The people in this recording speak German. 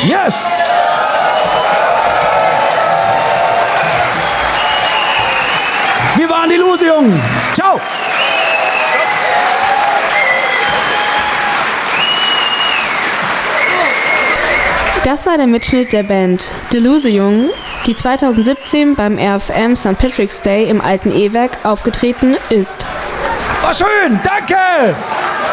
Yes! Wir waren die Lose-Jungen. Ciao! Das war der Mitschnitt der Band The Lose-Jungen, die 2017 beim RFM St. Patrick's Day im Alten E-Werk aufgetreten ist. War schön, danke!